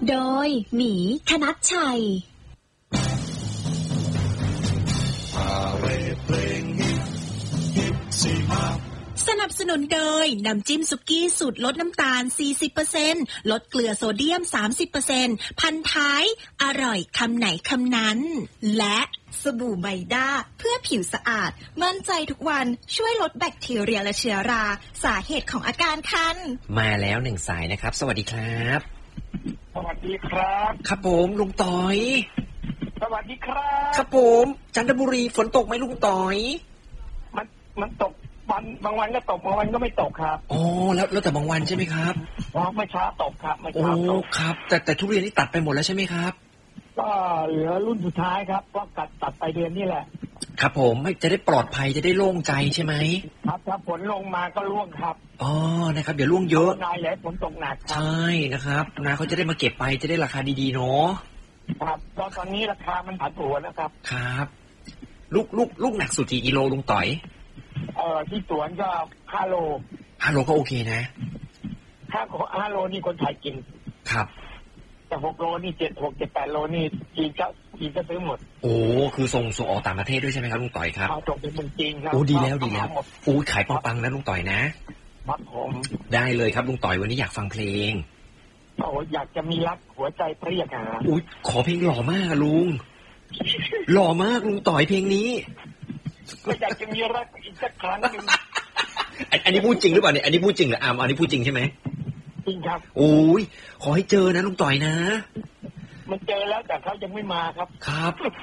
โดยหมีธนัชชัยสนับสนุนโดยน้ำจิ้มสุกี้สูตรลดน้ำตาล 40% ลดเกลือโซเดียม 30% พันท้ายอร่อยคำไหนคำนั้นและสบู่ไมด้าเพื่อผิวสะอาดมั่นใจทุกวันช่วยลดแบคทีเรียและเชื้อราสาเหตุของอาการคันมาแล้วหนึ่งสายนะครับสวัสดีครับสวัสดีครับครับผมลุงต่อยสวัสดีครับครับผมจันทบุรีฝนตกไหมลุงต่อยมันตกบางวันก็ตกบางวันก็ไม่ตกครับอ๋อแล้วแต่บางวันใช่ไหมครับไม่ช้าตกครับไม่ช้าตกครับแต่ทุเรียนนี่ตัดไปหมดแล้วใช่ไหมครับก็เหลือรุ่นสุดท้ายครับก็ตัดไปเดือนนี้แหละครับผมจะได้ปลอดภัยจะได้โล่งใจใช่ไหมครับถ้าฝนลงมาก็ร่วงครับอ๋อนะครับเดี๋ยวร่วงเยอะนายใหญ่ฝนตกหนักใช่นะครับนาเขาจะได้มาเก็บไปจะได้ราคาดีๆเนาะครับตอนนี้ราคามันผันผวนนะครับครับลูกหนักสุดกี่กิโลลุงต่อยที่สวนก็5 โลก็โอเคนะ 5 โลนี่คนไทยกินครับแต่6 โลนี่8 โลนี่จีนก็ซื้อหมดโอ้คือส่งออกต่างประเทศด้วยใช่ไหมครับลุงต่อยครับส่งไปเมืองจีนครับโอ้ดีแล้วโอ้ขายปังๆนะลุงต่อยนะครับผมได้เลยครับลุงต่อยวันนี้อยากฟังเพลงอยากจะมีรักหัวใจเปรี้ยนะอุ้ยขอเพลงหล่อมากลุงหล่อมากลุงต่อยเพลงนี้ก็อยากจะมีรักอีกสักครั้งนึงอันนี้พูดจริงหรือเปล่าเนี่ยอันนี้พูดจริงหรืออันนี้พูดจริงใช่ไหมจริงครับโอ้ยขอให้เจอนะลุงต่อยนะมันเจอแล้วแต่เขายังไม่มาครับครับ